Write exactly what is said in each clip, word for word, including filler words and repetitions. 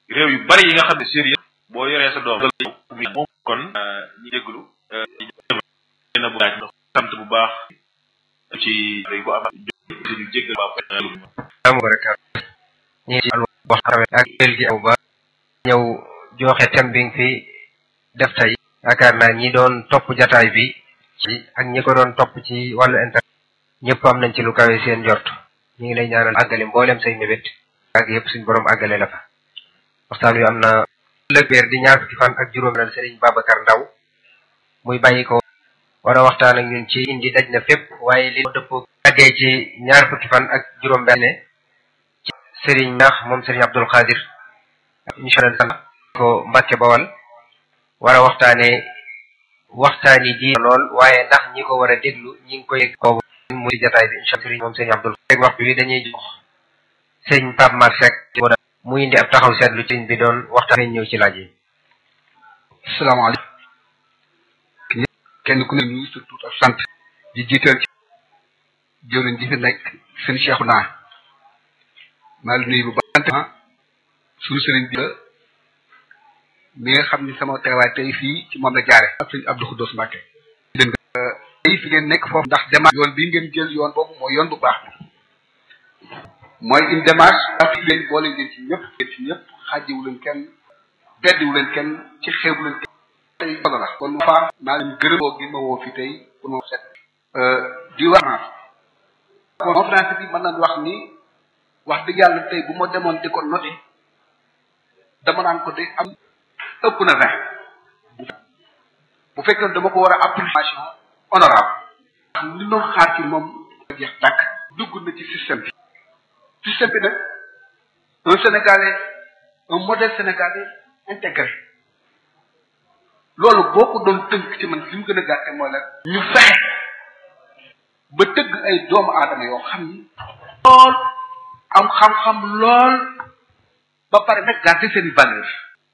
réew yu bari yi nga xam ne sérieux boo yoree sa doom moom kon ñi jégalu na bu laaj sant bu baax ci bu am ñu jégal baax am baraka ñi ci wax ak el gi aw ba ñëw joxe thème bi fi def tey yaakaar naa ñi doon topp jataay bi ci ak ñi ko doon topp ci wàllu internet ñëpp am nañ ci lu kawe seen njort ñu ngi lay ñaanal àggale mboolem say mébét ak yëpp suñ borom àggale la fa waxtaan wi am na lëgbeer di ñaar fukki fan ak juróom nal Serigne Babacar Ndaw muy bàyyi ko war a waxtaan ak ñun ci indi daj na fépp waaye li dëpp àggee ci ñaar fukki fan ak juróom benn ci Serigne Ndax moom Serigne Abdoul Khadir incha allah ko Mbàkke Bawal war a waxtaanee waxtaan yi di lool waaye ndax ñi ko war a déglu ñi ngi koy ko muy jataay bi incha allah moom Serigne Abdoul Khadir waxtu bi dañuy jox Serigne Pape Mar Seck mu indi ab taxaw seetlu ci bi doon waxtaan ñëw ci laaj yi. asalaamaaleykum kenn ku ne ñu surtout ak sant di jiital ci jëwriñ ji fi nekk seen Cheikhouna maa ngi nuyu bu baax suñu sëriñ bi la mi nga xam ni sama teewaay tey fii ci moom la jaare ak sëñ Abdou Khoudoss Mbacké tey fi ngeen nekk foofu ndax démarche yoon bi ngeen jël yoon boobu mooy yoon bu baax mooy une démarche ak leen boole leen ci ñëpp leen ci ñëpp xaajiwu leen kenn beddiwu leen kenn ci xeebu leen kenn tey solo la kon fa maa leen gërëm boo gi ma woo fi tey pour ma set di wax conférence bi mën nañ wax ni wax dëgg yàlla tey bu ma demoon di ko noté dama naan ko day am ëpp na vingt bu fekkee dama ko war a application honorable ndax li doon xaar ci moom jeex tàkk dugg na ci système bi système bi nag un Sénégalais un modèle sénégalais intégré loolu boo ko doon tënk ci man fi mu gën a gàtte mooy la ñu fexe ba tëgg ay doomu aadama yoo xam ni lool am xam-xam lool ba pare nag garder seen valeur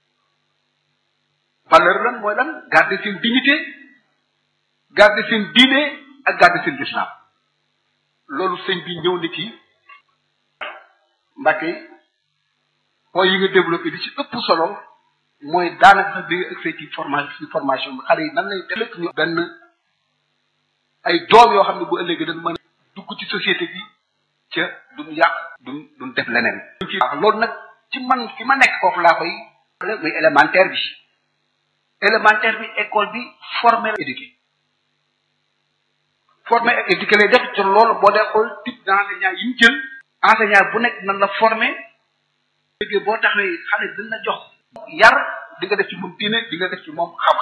valeur lan mooy lan garder seen dignité garder seen diine ak garder seen islam loolu sëñ bi ñëw na ci Mbàkke point yi nga développé di ci ëpp solo mooy daanaka sax bi nga ëgsee ci formation ci formation bi xale yi nan lay def ñu benn ay doom yoo xam ne bu ëllëgee dañ mën a dugg ci société bi ca duñ yàq duñ duñ def leneen loolu nag ci man fi ma nekk foofu laa koy muy élémentaire bi élémentaire bi école bi formé éduqué formé ak éduqué lay def ca loolu boo dee xool type d'enseignant yi ñu jël enseignant bu nekk nan la formé léegi boo taxawee xale dañ la jox yar di nga def ci moom diine di nga def ci moom xam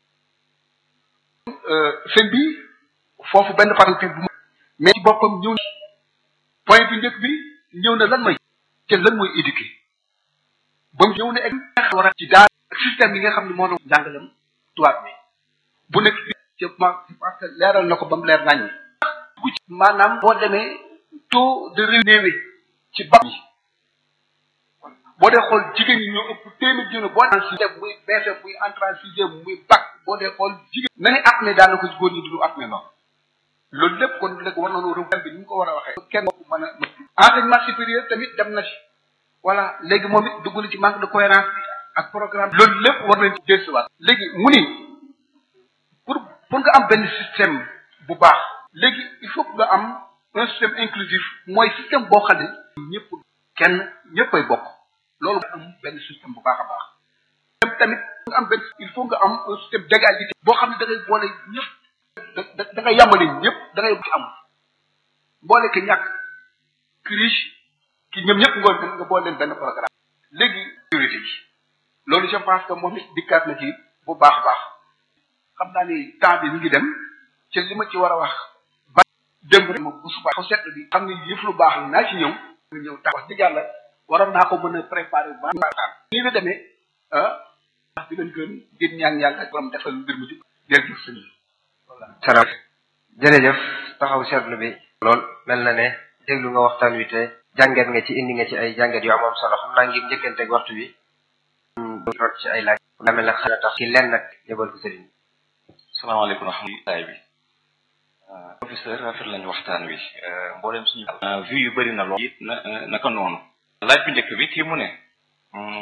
sëñ bi foofu benn parenthèse bu mais ci boppam ñëw na point bi njëkk bi ñëw na lan mooy te lan mooy éduqué ba mu ñëw na egg war a ci daal système yi nga xam ne moo doon njàngalam tubaab bi bu nekk bi ci parce que leeral na ko ba mu leer naññi maanaam boo demee taux de réussite ci bac yi boo dee xool jigéen ñi ñoo ëpp téeméer junne boo dee sixième muy B F muy entrée en sixième muy bac boo dee xool jigéen na ni at ne daana ko góor ñi duñu at ne noonu loolu lépp kon léegi war nañoo rëb bi ni ñu ko war a waxee kenn ko mën a enseignement supérieur tamit dem na ci voilà léegi moom it dugg na ci manque de cohérence bi ak programme loolu lépp war nañ ci dellusiwaat léegi mu ni pour pour nga am benn système bu baax léegi il faut que nga am un système inclusif mooy système boo xam ne ñëpp kenn ñëpp ay bokk loolu nga am benn système bu baax a baax tamit nga am benn il faut nga am un système d'égalité boo xam ne da ngay boole ñëpp da da ngay yàmbali ñëpp da ngay ci am boole ki ñàkk ki riche ki ñoom ñëpp nga nga boole leen benn programme léegi priorité yi loolu je pense que moom it dikkaat na ci bu baax a baax xam naa ni temps bi mi ngi dem ci li ma ci war a wax ba démb rek ma bu suba xaw seetlu bi xam ne yëf lu baax la naa ci ñëw nga ñëw tax wax dëgg yàlla waroon naa ko mën a préparer bu baax nii la demee ah wax di leen gën gën ñaan yàlla borom defal mbir mu jub jërëjëf sëñ bi salaam jërëjëf taxaw seetlu bi lool mel na ne déglu nga waxtaan wi te jàngat nga ci indi nga ci ay jàngat yu am am solo xam naa ngir njëkkanteeg waxtu bi rot ci ay laaj la mel na xana tax ci lenn nag yëbal ko sëriñ salaamaaleykum rahmatullahi bi professeur rafet lañu waxtaan wi mboolem suñu vue yu bëri na lool it na naka noonu laaj bu njëkk bi kii mu ne